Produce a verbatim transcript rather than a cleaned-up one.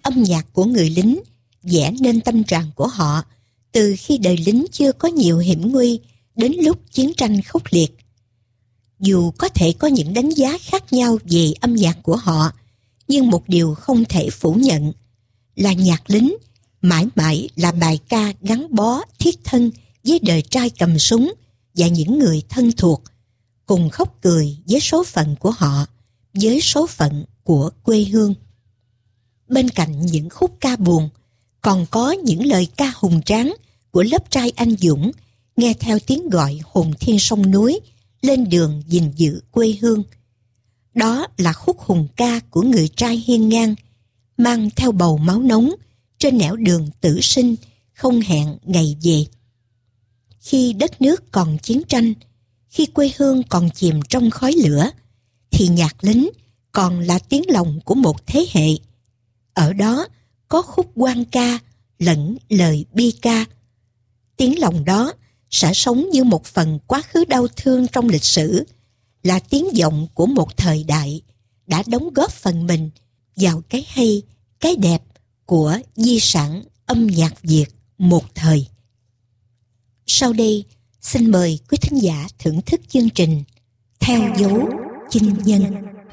âm nhạc của người lính vẽ nên tâm trạng của họ từ khi đời lính chưa có nhiều hiểm nguy đến lúc chiến tranh khốc liệt. Dù có thể có những đánh giá khác nhau về âm nhạc của họ, nhưng một điều không thể phủ nhận là nhạc lính mãi mãi là bài ca gắn bó thiết thân với đời trai cầm súng và những người thân thuộc, cùng khóc cười với số phận của họ, với số phận của quê hương. Bên cạnh những khúc ca buồn, còn có những lời ca hùng tráng của lớp trai anh dũng, nghe theo tiếng gọi hồn thiên sông núi, lên đường gìn giữ quê hương. Đó là khúc hùng ca của người trai hiên ngang, mang theo bầu máu nóng, trên nẻo đường tử sinh, không hẹn ngày về. Khi đất nước còn chiến tranh, khi quê hương còn chìm trong khói lửa, thì nhạc lính còn là tiếng lòng của một thế hệ. Ở đó có khúc hoan ca lẫn lời bi ca. Tiếng lòng đó sẽ sống như một phần quá khứ đau thương trong lịch sử, là tiếng vọng của một thời đại đã đóng góp phần mình vào cái hay, cái đẹp của di sản âm nhạc Việt một thời. Sau đây, xin mời quý thính giả thưởng thức chương trình Theo dấu chinh nhân.